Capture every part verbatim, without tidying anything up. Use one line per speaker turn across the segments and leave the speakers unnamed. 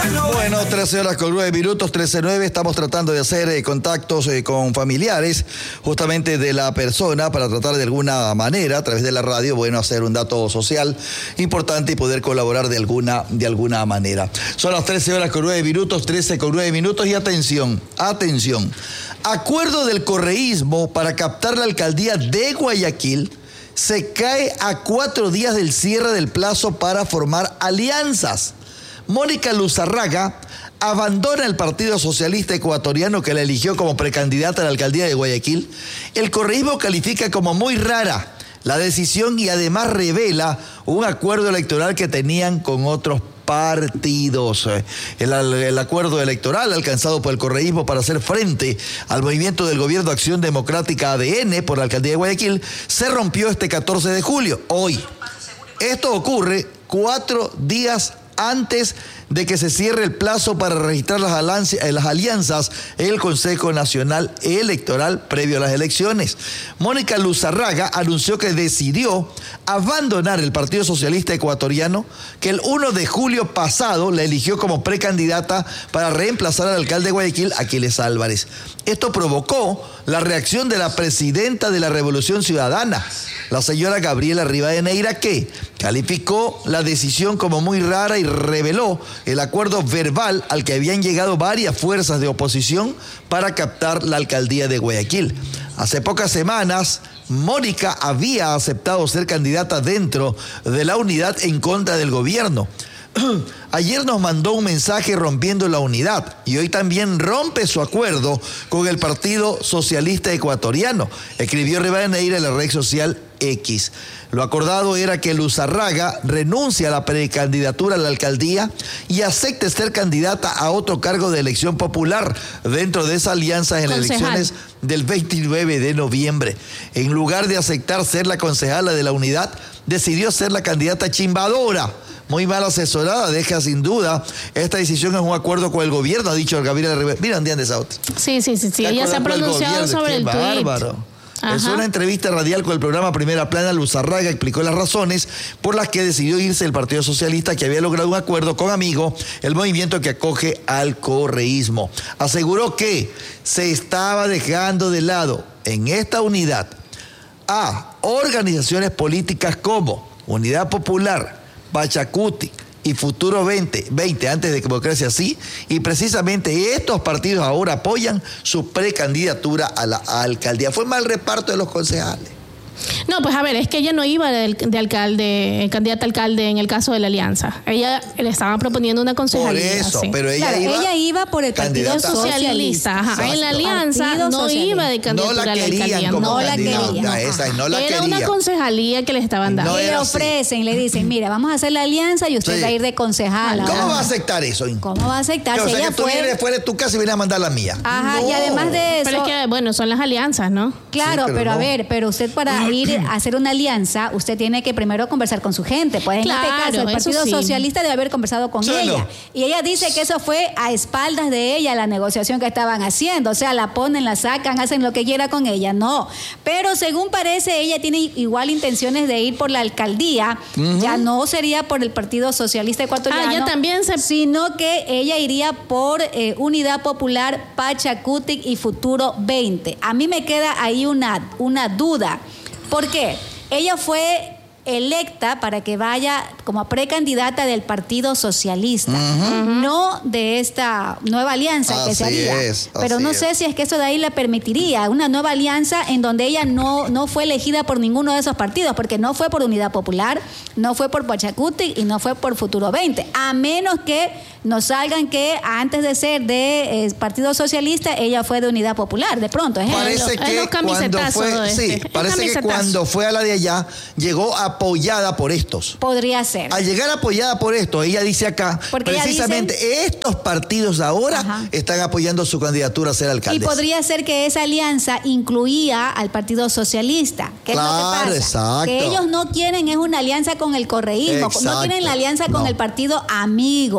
Bueno, trece horas con nueve minutos, trece nueve. Estamos tratando de hacer eh, contactos eh, con familiares justamente de la persona para tratar de alguna manera, a través de la radio, bueno, hacer un dato social importante y poder colaborar de alguna, de alguna manera. Son las trece horas con nueve minutos, trece con nueve minutos y atención, atención. Acuerdo del correísmo para captar la alcaldía de Guayaquil se cae a cuatro días del cierre del plazo para formar alianzas. Mónica Luzarraga abandona el Partido Socialista Ecuatoriano que la eligió como precandidata a la alcaldía de Guayaquil. El correísmo califica como muy rara la decisión y además revela un acuerdo electoral que tenían con otros partidos. El, el acuerdo electoral alcanzado por el correísmo para hacer frente al movimiento del Gobierno Acción Democrática A D N por la alcaldía de Guayaquil se rompió este catorce de julio, hoy. Esto ocurre cuatro días antes de que se cierre el plazo para registrar las, las alianzas en el Consejo Nacional Electoral previo a las elecciones. Mónica Luzarraga anunció que decidió abandonar el Partido Socialista Ecuatoriano, que el primero de julio pasado la eligió como precandidata para reemplazar al alcalde de Guayaquil, Aquiles Álvarez. Esto provocó la reacción de la presidenta de la Revolución Ciudadana, la señora Gabriela Rivadeneira, que calificó la decisión como muy rara y reveló el acuerdo verbal al que habían llegado varias fuerzas de oposición para captar la alcaldía de Guayaquil. Hace pocas semanas, Mónica había aceptado ser candidata dentro de la unidad en contra del gobierno. Ayer nos mandó un mensaje rompiendo la unidad y hoy también rompe su acuerdo con el Partido Socialista Ecuatoriano, escribió Rivadeneira en la red social X. Lo acordado era que Luzarraga renuncie a la precandidatura a la alcaldía y acepte ser candidata a otro cargo de elección popular dentro de esa alianza en las elecciones del veintinueve de noviembre. En lugar de aceptar ser la concejala de la unidad, decidió ser la candidata chimbadora. Muy mal asesorada, deja sin duda. Esta decisión es un acuerdo con el gobierno, ha dicho Gabriela Rivera. Mira, ¿dónde anda esa otra?
Sí, sí, sí, sí. Ella se ha pronunciado sobre el tuit.
Bárbaro. En una entrevista radial con el programa Primera Plana, Luzarraga explicó las razones por las que decidió irse del Partido Socialista, que había logrado un acuerdo con Amigo, el movimiento que acoge al correísmo. Aseguró que se estaba dejando de lado en esta unidad a organizaciones políticas como Unidad Popular, Pachacuti y Futuro veinte, veinte antes de Democracia Sí, y precisamente estos partidos ahora apoyan su precandidatura a la alcaldía. Fue mal reparto de los concejales.
No, pues a ver, es que ella no iba de, de alcalde, candidata a alcalde en el caso de la alianza. Ella le estaba proponiendo una concejalía.
Por eso,
sí.
pero ella,
claro,
iba,
ella iba por el Partido Socialista.
Ajá. En la alianza
Partido
no
Socialista.
iba de candidatura
no la
a la alcaldía.
como
No la
querían.
Esa,
no la
Era
querían.
una concejalía que le estaban dando.
No
y le
era así.
ofrecen, le dicen, mira, vamos a hacer la alianza y usted
Sí.
va a ir de concejala.
¿Cómo
Ajá.
va a aceptar eso?
¿Cómo va a aceptar?
O
Si
sea,
ella
que tú
fue...
vienes fuera de tu casa y vienes a mandar la mía.
Ajá,
No.
y además de eso...
Pero es que, bueno, son las alianzas, ¿no?
Claro,
Sí, pero
pero, a
no.
ver, pero usted para ir a hacer una alianza, usted tiene que primero conversar con su gente. Pues en
Claro,
este caso, el
eso
Partido
sí.
Socialista debe haber conversado con
Sí,
ella.
no.
Y ella dice que eso fue a espaldas de ella, la negociación que estaban haciendo. O sea, la ponen, la sacan, hacen lo que quiera con ella. No. Pero según parece, ella tiene igual intenciones de ir por la alcaldía. Uh-huh. Ya no sería por el Partido Socialista Ecuatoriano.
Ah, ya también se...
Sino que ella iría por eh, Unidad Popular, Pachacutic y Futuro veinte. A mí me queda ahí una, una duda. ¿Por qué? Ella fue electa para que vaya como precandidata del Partido Socialista, uh-huh. no de esta nueva alianza
así
que se haría.
Es,
Pero no
es.
sé si es que eso de ahí la permitiría, una nueva alianza en donde ella no, no fue elegida por ninguno de esos partidos, porque no fue por Unidad Popular, no fue por Pachacuti y no fue por Futuro veinte, a menos que nos salgan que antes de ser de eh, Partido Socialista, ella fue de Unidad Popular, de pronto. ¿eh?
Parece
Es
que
los
cuando fue,
este.
sí, parece que cuando fue a la de allá, llegó apoyada por estos.
Podría ser.
Al llegar apoyada por esto, ella dice acá,
Porque
precisamente
dice,
estos partidos ahora
ajá.
están apoyando su candidatura a ser alcalde.
Y podría ser que esa alianza incluía al Partido Socialista. ¿Qué
claro,
es lo que pasa?
exacto.
Que ellos no quieren es una alianza con el correísmo,
Exacto.
no quieren la alianza con
no.
el partido Amigo. Eso
Así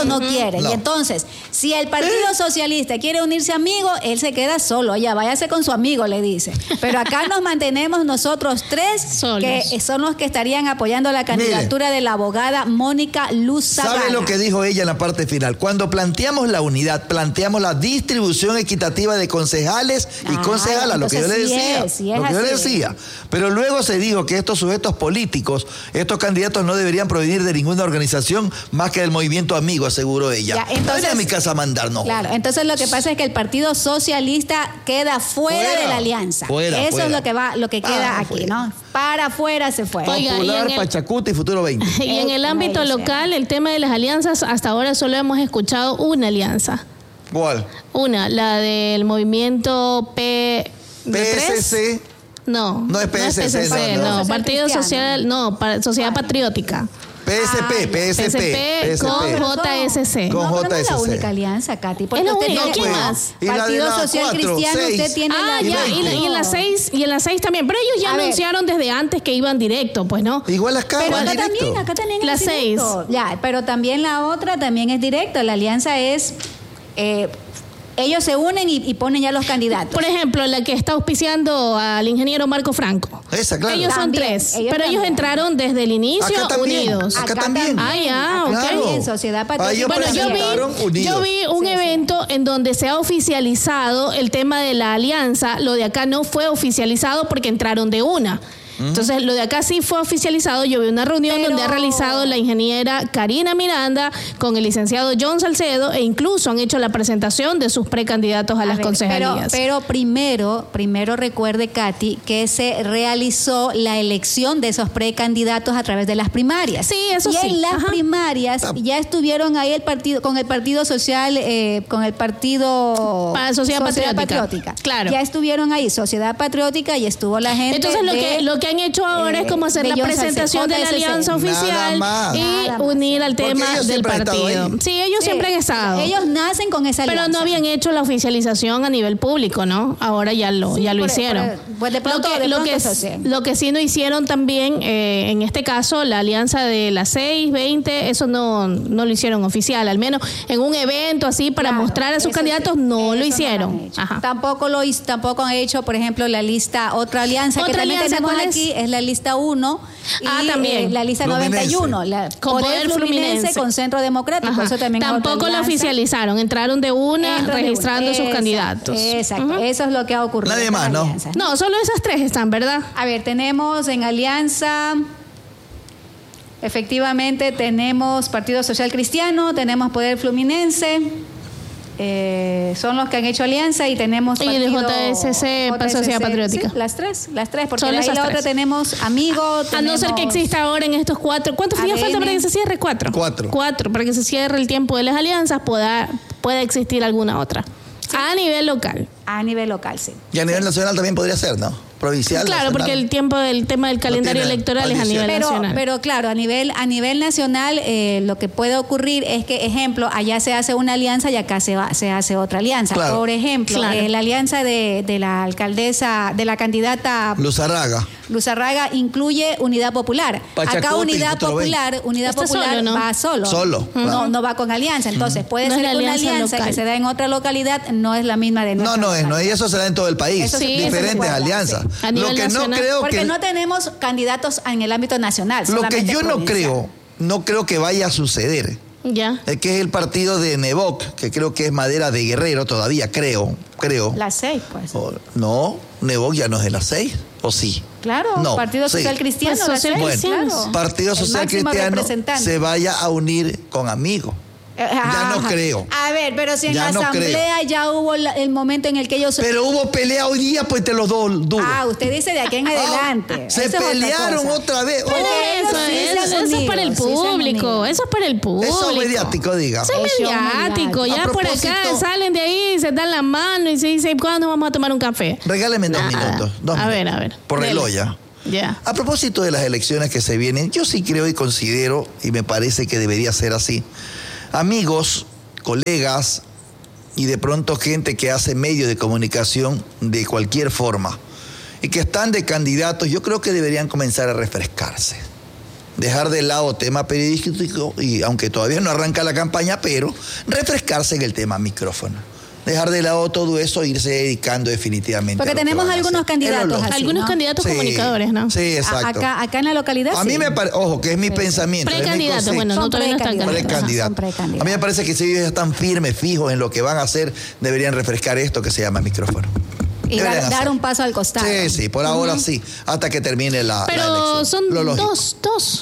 no quiere.
No.
Y entonces, si el Partido Socialista quiere unirse amigo, él se queda solo. Ya, váyase con su amigo, le dice. Pero acá nos mantenemos nosotros tres,
Solos.
que son los que estarían apoyando la candidatura
Mire,
de la abogada Mónica Luzagana.
¿Sabe lo que dijo ella en la parte final? Cuando planteamos la unidad, planteamos la distribución equitativa de concejales y
Ah,
concejalas, lo que yo le
entonces sí
decía.
es, sí es
lo que yo le
así.
decía. Pero luego se dijo que estos sujetos políticos, estos candidatos no deberían provenir de ninguna organización más que del movimiento amigo, aseguró ella.
Ya, entonces-
no ven a mi casa a mandar, no.
Claro, entonces lo que pasa es que el Partido Socialista queda fuera,
Fuera,
de la alianza.
fuera,
Eso
fuera.
es lo que va, lo que queda
Ah,
aquí,
fuera.
¿no? Para afuera se fue.
Oiga, y
Popular,
en el-
Pachacuti y Futuro veinte.
Y en el
Eh,
ámbito
como dice.
local, el tema de las alianzas, hasta ahora solo hemos escuchado una alianza.
¿Cuál?
Una, la del movimiento P... ¿de
P S
tres?
C.
No,
No es P S C,
no,
no,
no,
no.
Partido
Cristiano.
Social, no, pa- Sociedad Patriótica.
P S P,
Ah,
P S P.
P S P con
P S P.
J S C.
Con
No, pero no es la
J S C.
única alianza, Katy. porque
Es la
usted
única.
tiene-
¿Quién
no,
más?
Y la de
Partido
la
Social
cuatro,
Cristiano,
seis.
usted tiene
Ah,
la...
ya, y, la- y en las seis, y en las seis también. Pero ellos ya
A ver.
anunciaron desde antes que iban directo, pues, ¿no?
Igual acá,
Pero
van
acá
directo.
también, acá también
Las
es directo. Ya, pero también la otra también es directo. La alianza es... eh, ellos se unen y, y ponen ya los candidatos.
Por ejemplo, la que está auspiciando al ingeniero Marco Franco.
Esa, claro.
Ellos son
También,
tres,
ellos
pero ellos
también.
entraron desde el inicio
Acá también,
unidos.
acá también.
Ah, ya,
Acá
ok.
Claro.
también, Sociedad
Ah, ellos
Patriótica.
Bueno, yo
presentaron
vi,
unidos.
yo vi un
Sí, sí.
evento en donde se ha oficializado el tema de la alianza. Lo de acá no fue oficializado porque entraron de una. Entonces, lo de acá sí fue oficializado. Yo vi una reunión
Pero-
donde ha realizado la ingeniera Karina Miranda con el licenciado John Salcedo e incluso han hecho la presentación de sus precandidatos a,
A
las
ver,
concejalías.
Pero, pero primero, primero recuerde, Katy, que se realizó la elección de esos precandidatos a través de las primarias.
Sí, eso
y
sí.
en las
Ajá.
primarias ya estuvieron ahí el partido, con el Partido Social, eh, con el Partido
Para Sociedad Patriótica. Claro.
Ya estuvieron ahí, Sociedad Patriótica, y estuvo la gente.
Entonces lo
de-
que lo que han hecho ahora
eh,
es como hacer
de
la
John
presentación
Salcedo,
de la
J S C.
alianza
Nada
oficial
más.
y
Nada más.
unir al
Porque
tema
ellos
del
siempre han estado
partido.
ahí.
Sí, ellos
Sí,
siempre han estado.
Ellos nacen con esa alianza.
Pero no habían hecho la oficialización a nivel público, ¿no? Ahora ya lo,
Sí,
ya lo
por-
hicieron.
por- pues de pronto-
lo, que,
de
lo,
pronto
que,
eso sí.
lo que sí no hicieron también, eh, en este caso, la alianza de las seis, veinte, eso no, no lo hicieron oficial. Al menos en un evento así para
Claro,
mostrar a sus
eso
candidatos,
sí,
no lo
eso
hicieron.
han hecho.
Ajá.
Tampoco lo hizo- tampoco han hecho, por ejemplo, la lista, otra alianza que
¿Otra
también
alianza
tenemos
cuál es?
aquí, es la lista uno.
Ah, también.
la lista
Fluminense.
noventa y uno. La,
Con Poder Fluminense.
con Centro Democrático.
Ajá.
Eso también es otra
Tampoco lo
alianza.
oficializaron, entraron de una
Entran de
registrando
una.
sus
Exacto,
candidatos.
Exacto,
Ujú.
eso es lo que ha ocurrido.
Nadie
en las
más, ¿no?
alianzas.
No, solo esas tres están, ¿verdad?
A ver, tenemos en alianza, efectivamente, tenemos Partido Social Cristiano, tenemos Poder Fluminense, eh, son los que han hecho alianza, y tenemos
Y el
partido
J S C para Sociedad Patriótica.
Sí, las tres, las tres, porque
Son
de ahí
esas
la
tres.
otra tenemos Amigos.
A no ser que exista ahora en estos cuatro. ¿Cuántos días
A D N?
falta para que se cierre? Cuatro.
Cuatro.
Cuatro, para que se cierre el tiempo de las alianzas, pueda, pueda existir alguna otra. A nivel local.
A nivel local, sí.
Y a nivel nacional también podría ser, ¿no? Provincial.
Claro, porque
nacional.
el tiempo del tema del calendario
tiene
electoral es a
maldición.
nivel
Pero,
nacional.
pero claro, a nivel, a nivel nacional, eh, lo que puede ocurrir es que, ejemplo, allá se hace una alianza y acá se, va, se hace otra alianza.
Claro.
Por ejemplo,
Claro.
eh, la alianza de, de la alcaldesa, de la candidata
Luzarraga.
Luzarraga incluye Unidad Popular.
Pachacuti,
Acá Unidad
Futuro
Popular, Unidad
Está
Popular
solo, ¿no?
va solo.
Solo,
No,
claro.
no va con alianza. Entonces, puede
No es
ser
la
que una
alianza
alianza
local.
que se da en otra localidad no es la misma de
No,
nuestra
no es, no es. Y eso se da en todo el país.
Eso
sí, eso se
Diferentes
puede dar,
alianzas.
sí. A
Lo
nivel
que no
nacional.
creo
Porque
que.
no tenemos candidatos en el ámbito nacional.
Lo que
solamente
yo no
provincial.
creo, no creo que vaya a suceder.
Ya.
Es que es el partido de Nevoc, que creo que es madera de Guerrero todavía, creo, creo.
Las seis, pues.
O- no, Nevoc ya no es de las seis, ¿o sí?
Claro,
No,
Partido
sí.
Social Cristiano.
Pues
las
Social
seis,
Bueno,
claro.
Partido
El
Social
máximo
Cristiano
representante.
se vaya a unir con amigos. Ya no
Ajá.
creo.
A ver, pero si en
Ya
la
no
asamblea ya hubo la- el momento en el que ellos...
Pero hubo pelea hoy día, pues te los dos duros.
Ah, usted dice de aquí en adelante.
Se
Eso es otra
pelearon
cosa.
otra vez.
Por
Oh,
eso,
sí se
eso,
han
eso es para el
unido, sí se han
público,
unido.
eso es para el público.
Eso es mediático, diga.
Eso es
Es show
mediático,
mediático.
ya
A
por acá
propósito-
salen de ahí, se dan la mano y se dicen, ¿cuándo vamos a tomar un café?
Regáleme dos
Nada.
minutos. Dos
a
minutos.
ver, a ver.
Por
Dele.
reloj ya.
Ya.
A propósito de las elecciones que se vienen, yo sí creo y considero, y me parece que debería ser así, amigos, colegas y de pronto gente que hace medios de comunicación de cualquier forma y que están de candidatos, yo creo que deberían comenzar a refrescarse. dejar de lado tema periodístico, y aunque todavía no arranca la campaña, pero refrescarse en el tema micrófono. Dejar de lado todo eso e irse dedicando definitivamente.
Porque
a lo
tenemos
que van a
algunos
hacer.
candidatos así,
Algunos
¿no?
candidatos
Sí,
comunicadores, ¿no?
Sí, exacto.
Acá, acá en la localidad
A
sí.
mí me parece, ojo, que es mi
Sí.
pensamiento. es mi
Precandidatos,
concepto.
bueno, no
Son
todavía no están
precandidatos.
candidatos.
Son precandidatos.
A mí me parece que si ellos están firmes, fijos en lo que van a hacer, deberían refrescar esto que se llama micrófono.
Y
Deberían
dar, dar
hacer.
un paso al costado.
Sí, sí, por ahora sí, hasta que termine la, la
Pero
elección.
son
Lo lógico.
dos, dos.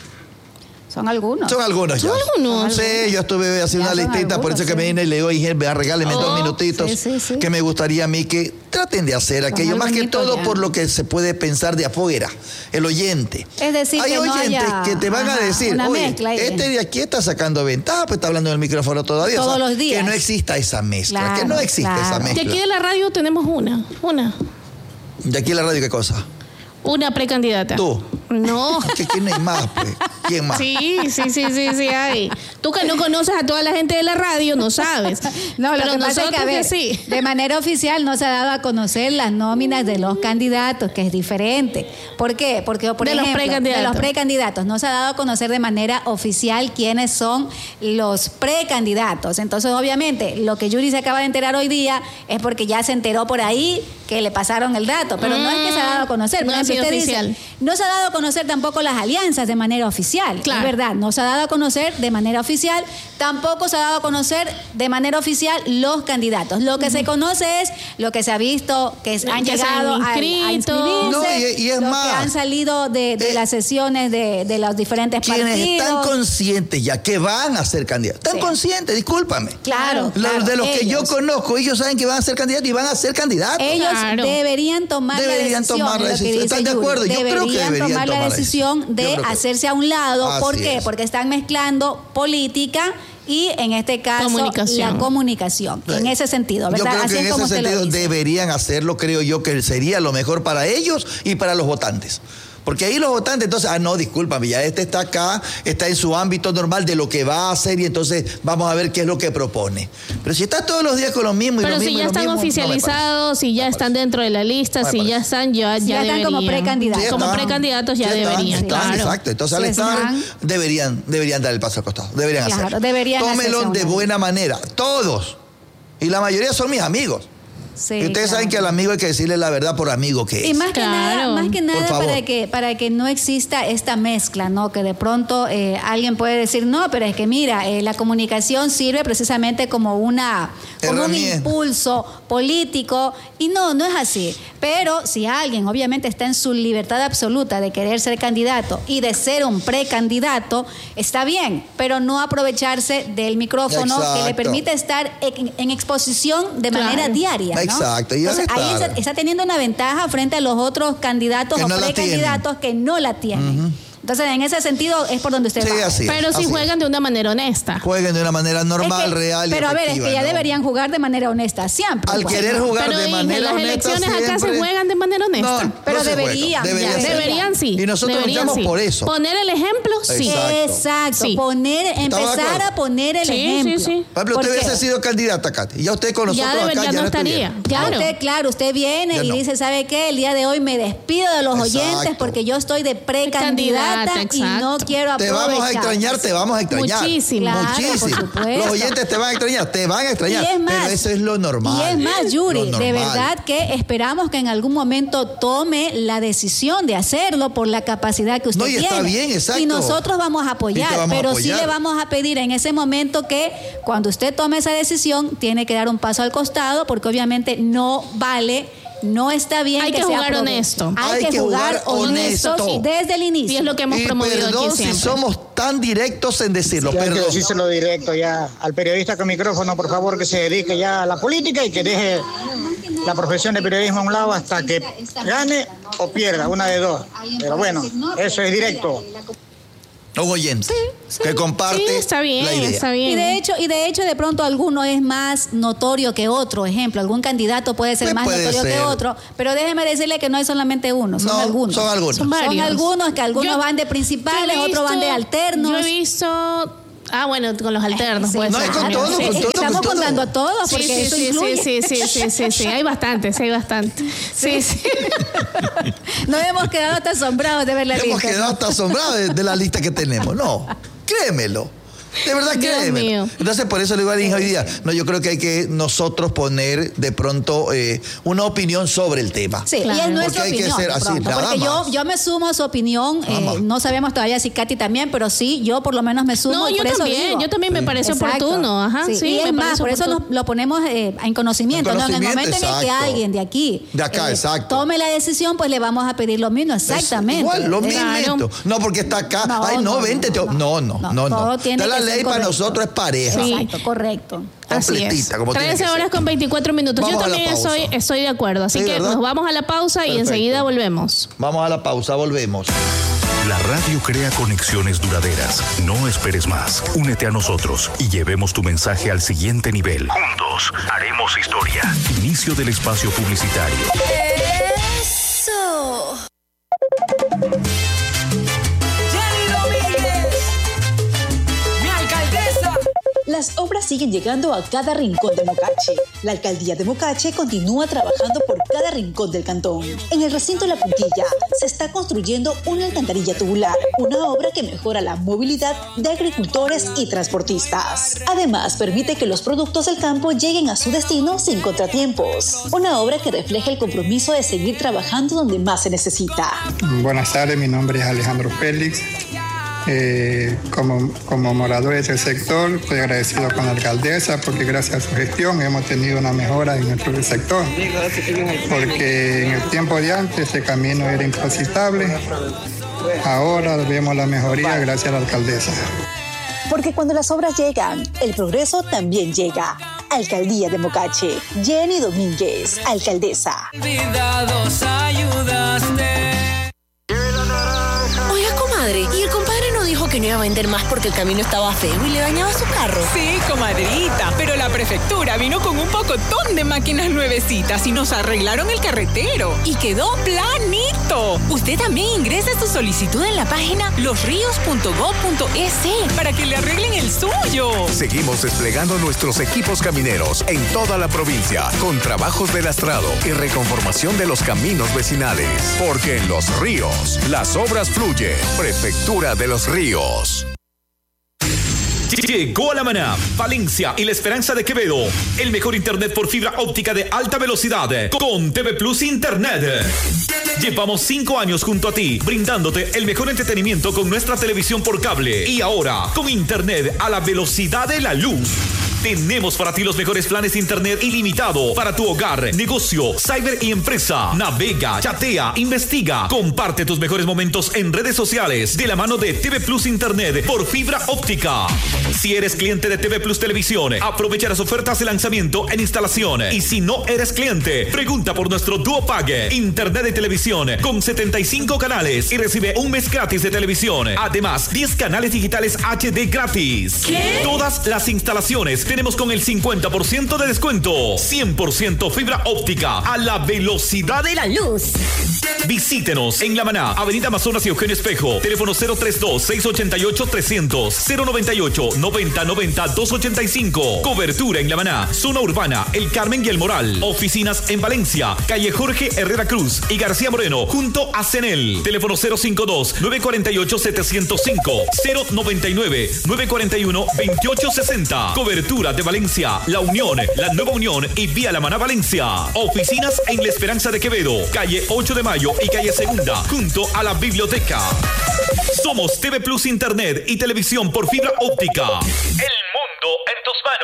Son algunos.
Son algunos ya.
Son algunos.
Sí, yo estuve haciendo
Ya
una
son
listita, por eso
algunos,
que me
sí.
vine y le digo, Inge, vea, regáleme
Oh,
dos minutitos,
sí, sí, sí.
que me gustaría a mí que traten de hacer aquello, más que
algunitos
todo
ya.
por lo que se puede pensar de afuera, el oyente.
Es decir,
hay
que no
oyentes
haya-
que te van
ajá,
a decir,
una
oye,
mezcla ahí.
este de aquí está sacando ventaja, pues está hablando en el micrófono todavía.
Todos los días.
Que no exista esa mezcla,
Claro,
que no existe
claro.
esa
De
mezcla.
aquí de la radio tenemos una, una,
¿De aquí en la radio qué cosa?
una precandidata.
Tú.
No.
¿Que ¿Quién hay más, pues? ¿Quién más?
Sí, sí, sí, sí, sí hay. Tú que no conoces a toda la gente de la radio, no sabes.
No, lo
Pero
que pasa es que, a
nosotros
ver,
sí.
de manera oficial no se ha dado a conocer las nóminas de los candidatos, que es diferente. ¿Por qué? Porque, por
De los
ejemplo,
precandidatos.
de los precandidatos no se ha dado a conocer de manera oficial quiénes son los precandidatos. Entonces, obviamente, lo que Yuri se acaba de enterar hoy día es porque ya se enteró por ahí que le pasaron el dato, pero no es que se ha dado a conocer.
No
Por
ha
ejemplo,
sido
usted
oficial.
dice, no se ha dado a conocer tampoco las alianzas de manera oficial.
Claro.
Es verdad, no se ha dado a conocer de manera oficial, tampoco se ha dado a conocer de manera oficial los candidatos. Lo que se conoce es lo que se ha visto, que es- han
Que se han
llegado a, a
inscrito.
inscribirse,
No, y- y es
los
más,
que han salido de, de
eh,
las sesiones de, de los diferentes
Quienes están
partidos.
conscientes ya que van a ser candidatos. Están
Sí.
conscientes, discúlpame.
Claro,
Los
claro,
de los que yo
ellos.
conozco, ellos saben que van a ser candidatos y van a ser candidatos.
Ellos
Claro.
deberían tomar
Deberían
la decisión.
tomar la
es lo que
decisión.
dice
¿Están de
Yuri.
acuerdo? Yo creo que
Deberían
deberían
tomar la
tomar la
decisión
decisión.
de
Yo creo que
hacerse a un lado.
Así
¿Por qué?
es.
Porque están mezclando política y, en este caso,
Comunicación.
la comunicación. En ese sentido, ¿verdad?
Yo creo
Así
que en
es como
ese
usted lo
sentido
dice.
deberían hacerlo, creo yo que sería lo mejor para ellos y para los votantes. Porque ahí los votantes, entonces, ah, no, discúlpame, ya este está acá, está en su ámbito normal de lo que va a hacer y entonces vamos a ver qué es lo que propone. Pero si está todos los días con lo mismo y
Pero
lo
si
mismo y
ya
lo
están
mismo, no me
oficializados, si ya están dentro de la lista,
No me
si
parece.
ya están, ya,
Si
ya
ya están
deberían.
como precandidatos.
Sí,
Como
están.
precandidatos ya
Sí, están,
deberían,
están,
claro.
Exacto. Entonces al
Sí,
estar,
están.
deberían, deberían dar el paso al costado. Deberían
Claro,
hacerlo.
deberían hacerse
Tómenlo
a un
de
lado.
buena manera. Todos. Y la mayoría son mis amigos.
Sí,
y ustedes
claro.
saben que al amigo hay que decirle la verdad por amigo que es.
Y más que
Claro.
nada, más que nada
favor.
para que para que no exista esta mezcla, ¿no? Que de pronto eh, alguien puede decir, no, pero es que mira, eh, la comunicación sirve precisamente como una como un
Herramienta.
impulso político y no, no es así. Pero si alguien obviamente está en su libertad absoluta de querer ser candidato y de ser un precandidato, está bien, pero no aprovecharse del micrófono que le
Exacto.
permite estar en, en exposición de
Claro.
manera diaria, ¿no?
Exacto, y
Entonces,
debe
ahí
estar.
está, está teniendo una ventaja frente a los otros candidatos
Que
o
no la
precandidatos que no la tienen. Entonces, en ese sentido es por donde usted
Sí,
va.
así es,
Pero si
así es.
juegan de una manera honesta.
Jueguen de una manera normal,
Es que-
real y
Pero a ver, es
efectiva,
que ya
¿no?
deberían jugar de manera honesta siempre.
Al
pues,
querer
¿no?
jugar
Pero
de
Inge,
manera
las
honesta
elecciones acá se
siempre-
juegan de manera honesta.
No,
Pero
no se
deberían,
juega. Deberían
ya,
ser.
Deberían sí.
Y nosotros
deberían
luchamos
sí.
por eso.
Poner el ejemplo, sí.
Exacto.
Exacto.
Sí.
Poner,
de
empezar
acuerdo?
a poner el
Sí,
ejemplo.
sí, sí.
Por ejemplo,
¿Por
usted
qué?
hubiese sido candidata, Katy. Ya usted con nosotros
Ya, deber-
acá
ya no
estuviera.
estaría.
Ya
Claro.
usted, claro, usted viene
Ya
y
no.
dice, ¿sabe qué? El día de hoy me despido de los
Exacto.
oyentes porque yo estoy de precandidata
Candidata,
y no
exacto.
quiero
Te
aprovechar.
vamos a extrañar, te vamos a extrañar.
Muchísimo.
Claro,
Muchísimo.
por supuesto.
Los oyentes te van a extrañar, te van a extrañar.
Y es más,
pero eso es lo normal.
Y es más, Yuri,
Lo
de
normal.
verdad que esperamos que en algún momento tome la decisión de hacerlo por la capacidad que usted
No, y
tiene.
está bien, exacto.
Y nosotros vamos a
Y
apoyar,
te vamos a
pero
apoyar.
sí le vamos a pedir en ese momento que cuando usted tome esa decisión, tiene que dar un paso al costado, porque obviamente no vale. No está bien
Hay
que,
que
sea
jugar
prove-
honesto.
Hay, que, jugar honesto,
honesto.
desde el inicio.
Y es lo que hemos
Y
promovido
perdón
aquí
si
siempre.
somos tan directos en decirlo,
Ya hay que
perdón.
decírselo directo ya al periodista con micrófono, por favor, que se dedique ya a la política y que deje la profesión de periodismo a un lado hasta que gane o pierda, una de dos. Pero bueno, eso es directo.
Un oyente que comparte
Sí, está bien,
la idea.
está bien.
Y de hecho, y de hecho, de pronto alguno es más notorio que otro. Ejemplo, algún candidato puede ser
Pues
más
puede
notorio
ser.
que otro, pero déjeme decirle que no hay solamente uno, son
No,
algunos.
son algunos.
Son varios.
Son algunos que algunos
Yo-
van de
yo
principales,
he
otros van de
visto-
alternos.
Yo he visto Ah, bueno, con los alternos.
Sí,
pues,
no, es con
sí,
todo,
sí.
con todo,
Estamos
con todo.
contando a todos porque
Sí, sí,
eso
sí,
incluye.
sí, sí, sí, sí, sí, hay bastante, sí, hay bastante. Sí, sí.
Nos hemos quedado hasta asombrados de ver la
Hemos
lista.
quedado hasta asombrados de, de la lista que tenemos. No, créemelo. De verdad,
Dios
créemelo.
mío.
Entonces, por eso le digo a Inge hoy día, no, yo creo que hay que nosotros poner de pronto eh, una opinión sobre el tema.
Sí,
Claro.
y es nuestra
Porque hay que
opinión.
ser
de
así,
pronto,
nada
porque yo,
más.
yo me sumo a su opinión.
Nada
eh,
más.
no sabemos todavía si Katy también, pero sí, yo por lo menos me sumo.
No,
y
yo
por eso
también,
digo.
yo también me parece
Exacto.
oportuno. Ajá,
Sí,
sí,
y
me
es más,
parece
por eso
oportuno.
nos, lo ponemos eh, en conocimiento,
En
¿no? En el
conocimiento,
momento en el que
exacto.
alguien de aquí
De acá, exacto.
tome la decisión, pues le vamos a pedir lo mismo, exactamente.
Igual, lo
Claro.
mismo. No, porque está acá.
No,
Ay, no,
no,
vente.
no,
te- No, no, no, no.
todo tiene
Está la
que ser
ley para
correcto.
nosotros es pareja.
Sí.
Exacto, correcto.
Así es.
Completita, como tiene que
trece horas
ser.
con veinticuatro minutos.
Vamos
Yo
a la
también
pausa.
estoy, estoy de acuerdo. Así
Sí,
que
¿verdad?
nos vamos a la pausa y
Perfecto.
enseguida volvemos.
Vamos a la pausa, volvemos.
La radio crea conexiones duraderas. No esperes más. Únete a nosotros y llevemos tu mensaje al siguiente nivel. Juntos haremos historia. Inicio del espacio publicitario.
Eso.
¡Mi alcaldesa!
Las obras siguen llegando a cada rincón de Mocache. La alcaldía de Mocache continúa trabajando por cada rincón del cantón. En el recinto La Puntilla se está construyendo una alcantarilla tubular, una obra que mejora la movilidad de agricultores y transportistas. Además, permite que los productos del campo lleguen a su destino sin contratiempos. Una obra que refleja el compromiso de seguir trabajando donde más se necesita.
Buenas tardes, mi nombre es Alejandro Félix. Eh, como, como moradores del sector, estoy agradecido con la alcaldesa porque gracias a su gestión hemos tenido una mejora en nuestro sector. Porque en el tiempo de antes ese camino era intransitable. Ahora vemos la mejoría gracias a la alcaldesa.
Porque cuando las obras llegan, el progreso también llega. Alcaldía de Mocache. Jenny Domínguez, alcaldesa.
Olvidados ayudaste.
Oiga, comadre, ¿y el compadre no dijo que no iba a vender más porque el camino estaba feo y le dañaba su carro?
Sí, comadrita, pero la prefectura vino con un pocotón de máquinas nuevecitas y nos arreglaron el carretero y quedó planito. Usted también ingrese su solicitud en la página los ríos punto gob punto es para que le arreglen el suyo.
Seguimos desplegando nuestros equipos camineros en toda la provincia con trabajos de lastrado y reconformación de los caminos vecinales. Porque en Los Ríos, las obras fluyen. Prefectura de Los Ríos.
Llegó a La Maná, Valencia y La Esperanza de Quevedo. El mejor internet por fibra óptica de alta velocidad con T V Plus Internet. Llevamos cinco años junto a ti, brindándote el mejor entretenimiento con nuestra televisión por cable. Y ahora, con internet a la velocidad de la luz. Tenemos para ti los mejores planes de internet ilimitado para tu hogar, negocio, cyber y empresa. Navega, chatea, investiga, comparte tus mejores momentos en redes sociales de la mano de T V Plus Internet por fibra óptica. Si eres cliente de T V Plus Televisión, aprovecha las ofertas de lanzamiento en instalación. Y si no eres cliente, pregunta por nuestro Duo Pague, internet de televisión con setenta y cinco canales y recibe un mes gratis de televisión. Además, diez canales digitales H D gratis.
¿Qué?
Todas las instalaciones tenemos con el cincuenta por ciento de descuento. cien por ciento fibra óptica a la velocidad de la
luz.
Visítenos en La Maná, Avenida Amazonas y Eugenio Espejo. Teléfono cero treinta y dos, seiscientos ochenta y ocho, trescientos, cero noventa y ocho, noventa noventa, doscientos ochenta y cinco. Cobertura en La Maná, zona urbana, El Carmen y El Moral. Oficinas en Valencia, calle Jorge Herrera Cruz y García Moreno, junto a Cenel. Teléfono cero cincuenta y dos, novecientos cuarenta y ocho, setecientos cinco, cero noventa y nueve, novecientos cuarenta y uno, veintiocho sesenta. Cobertura de Valencia, La Unión, La Nueva Unión y Vía La Maná Valencia. Oficinas en La Esperanza de Quevedo, calle ocho de mayo y calle Segunda, junto a la biblioteca. Somos T V Plus Internet y televisión por fibra óptica. El mundo en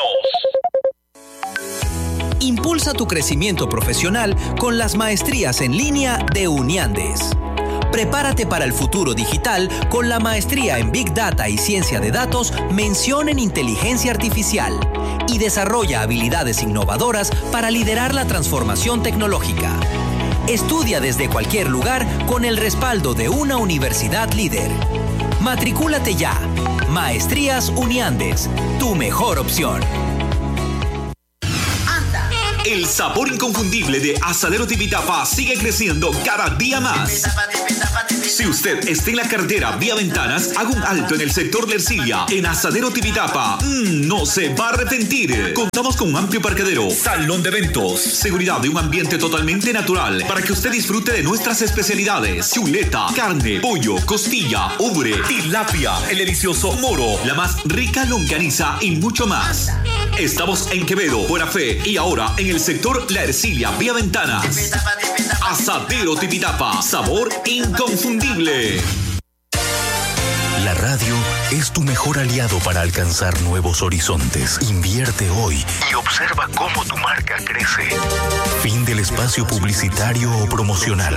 tus manos.
Impulsa tu crecimiento profesional con las maestrías en línea de Uniandes. Prepárate para el futuro digital con la maestría en Big Data y Ciencia de Datos, mención en Inteligencia Artificial, y desarrolla habilidades innovadoras para liderar la transformación tecnológica. Estudia desde cualquier lugar con el respaldo de una universidad líder. Matricúlate ya. Maestrías Uniandes, tu mejor opción.
Anda,
El sabor inconfundible de Asadero Tipitapa sigue creciendo cada día más. Si usted está en la carretera vía Ventanas, haga un alto en el sector de Ercilia. En Asadero Tipitapa, mmm, no se va a arrepentir. Contamos con un amplio parqueadero, salón de eventos, seguridad y un ambiente totalmente natural para que usted disfrute de nuestras especialidades: chuleta, carne, pollo, costilla, ubre, tilapia, el delicioso moro, la más rica longaniza y mucho más. Estamos en Quevedo, Buena Fe y ahora en el sector La Ercilia, vía Ventanas. Asadero Tipitapa, sabor inconfundible.
La radio es tu mejor aliado para alcanzar nuevos horizontes. Invierte hoy y observa cómo tu marca crece. Fin del espacio publicitario o promocional.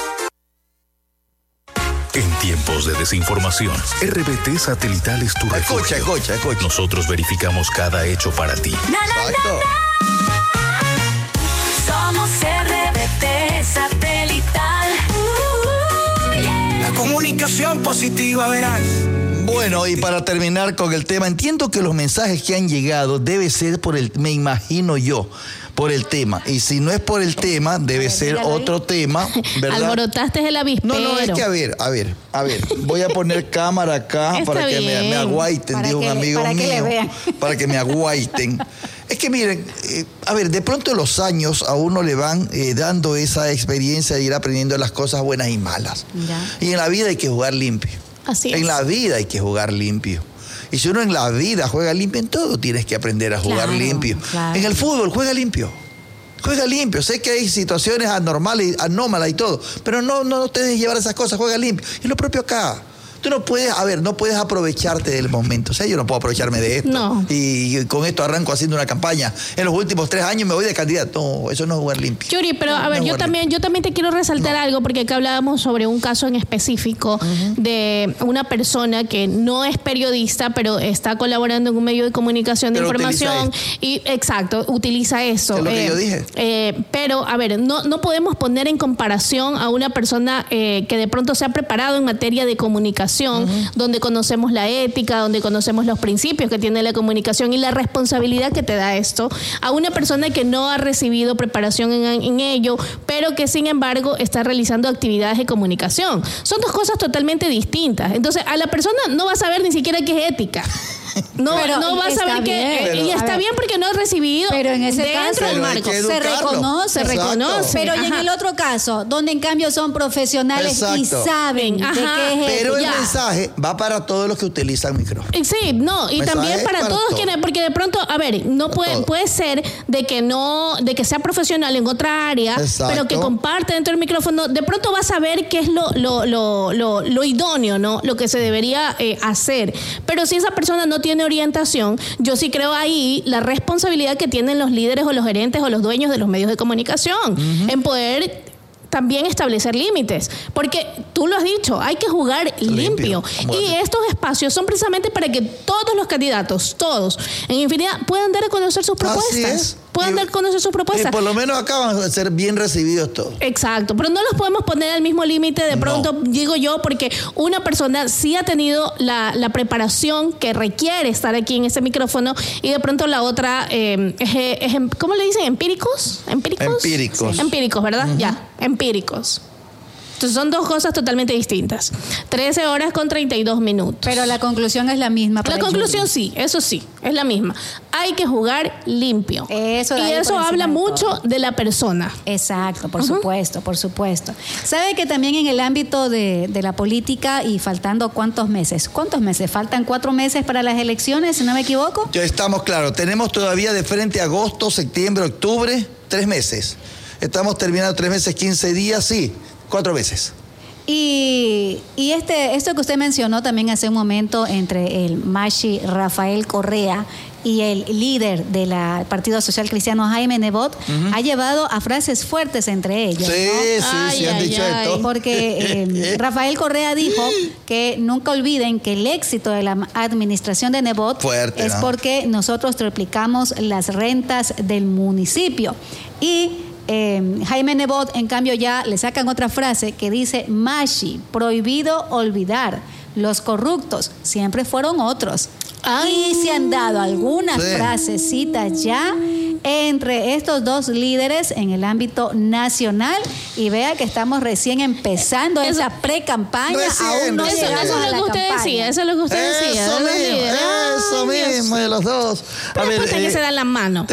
En tiempos de desinformación, R B T Satelital es tu refugio.
Escucha, escucha, escucha.
Nosotros verificamos cada hecho para ti.
Na, na, na, na. Somos R B T Satelital. Uh, yeah.
La comunicación positiva, verás.
Bueno, y para terminar con el tema, entiendo que los mensajes que han llegado debe ser por el, me imagino yo, por el tema. Y si no es por el tema, debe ver, ser otro ahí. tema, ¿verdad?
Alborotaste el avispero.
No, no, es que a ver, a ver, a ver. Voy a poner cámara acá Está para bien. que me, me aguaiten, para dijo que, un amigo
para
mío.
Que le vean.
Para que me aguaiten. Es que miren, eh, a ver, de pronto los años a uno le van eh, dando esa experiencia de ir aprendiendo las cosas buenas y malas. Ya. Y en la vida hay que jugar limpio.
Así es.
En la vida hay que jugar limpio. Y si uno en la vida juega limpio, en todo tienes que aprender a jugar claro, limpio. Claro. En el fútbol, juega limpio. Juega limpio. Sé que hay situaciones anormales, anómalas y todo, pero no, no te dejes llevar esas cosas, juega limpio. Y lo propio acá. Tú no puedes, a ver, no puedes aprovecharte del momento. O sea, yo no puedo aprovecharme de esto.
No.
Y, y con esto arranco haciendo una campaña. En los últimos tres años me voy de candidato. No, eso no es jugar limpio.
Yuri, pero
no,
a ver,
no
yo también,
limpio.
yo también te quiero resaltar
no.
algo, porque acá hablábamos sobre un caso en específico uh-huh. de una persona que no es periodista, pero está colaborando en un medio de comunicación de
pero
información. Y exacto, utiliza eso.
Es lo
eh,
que yo dije.
Eh, pero, a ver, no, no podemos poner en comparación a una persona eh, que de pronto se ha preparado en materia de comunicación, uh-huh. donde donde conocemos la ética, donde conocemos los principios que tiene la comunicación y la responsabilidad que te da esto, a una persona que no ha recibido preparación en, en ello, pero que sin embargo está realizando actividades de comunicación. Son dos cosas totalmente distintas. Entonces, a la persona no va a saber ni siquiera qué es ética. No,
pero
no va a saber que
pero,
y está bien porque no ha recibido
pero en ese
dentro
caso
del marco
se reconoce,
se reconoce.
Pero y en el otro caso, donde en cambio son profesionales Exacto. y saben Ajá. de qué es
pero el
ya.
mensaje va para todos los que utilizan micrófono.
Sí, no, y
mensaje
también para,
para
todos
todo.
quienes, porque de pronto, a ver, no puede, puede ser de que no, de que sea profesional en otra área, Exacto. pero que comparte dentro del micrófono, de pronto va a saber qué es lo, lo, lo, lo, lo idóneo, ¿no? Lo que se debería eh, hacer. Pero si esa persona no tiene orientación, yo sí creo ahí la responsabilidad que tienen los líderes o los gerentes o los dueños de los medios de comunicación uh-huh. en poder también establecer límites, porque tú lo has dicho, hay que jugar limpio, limpio. Y estos espacios son precisamente para que todos los candidatos, todos, en infinidad, puedan dar a conocer sus propuestas, puedan y, dar a conocer sus propuestas.
Y por lo menos acá van a ser bien recibidos todos.
Exacto, pero no los podemos poner al mismo límite de pronto, no. digo yo, porque una persona sí ha tenido la, la preparación que requiere estar aquí en ese micrófono y de pronto la otra eh, es, es, ¿cómo le dicen? ¿Empíricos? ¿Empíricos?
Empíricos.
Sí. Empíricos, ¿verdad? Uh-huh. Ya, empíricos. Entonces son dos cosas totalmente distintas. trece horas con treinta y dos minutos.
Pero la conclusión es la misma.
La conclusión sí, eso sí, es la misma. Hay que jugar limpio.
Eso
y eso habla mucho de la persona.
Exacto, por uh-huh. supuesto, por supuesto. ¿Sabe que también en el ámbito de, de la política y faltando cuántos meses? ¿Cuántos meses? Faltan cuatro meses para las elecciones, si no me equivoco.
Ya estamos claros. Tenemos todavía de frente agosto, septiembre, octubre, tres meses. Estamos terminando tres meses, quince días, sí. Cuatro veces.
Y, y este, esto que usted mencionó también hace un momento entre el Mashi Rafael Correa y el líder del Partido Social Cristiano Jaime Nebot uh-huh. ha llevado a frases fuertes entre ellos.
Sí,
¿no?
sí,
ay,
sí, han
ay,
dicho
ay,
esto.
Porque eh, Rafael Correa dijo que nunca olviden que el éxito de la administración de Nebot
Fuerte,
es
¿no?
porque nosotros triplicamos las rentas del municipio. Y Eh, Jaime Nebot, en cambio, ya le sacan otra frase que dice: Mashi, prohibido olvidar, los corruptos siempre fueron otros. Ay. Y se han dado algunas sí. frasecitas ya entre estos dos líderes en el ámbito nacional. Y vea que estamos recién empezando eso, esa pre-campaña. Aún no
eso,
llegamos
eso
a
es
la
lo que usted
campaña.
decía, eso es lo que usted decía.
Eso
de los
mismo,
líderes.
eso
Ay,
mismo, de los dos.
Pero
A ver,
después
eh,
que se dan las manos.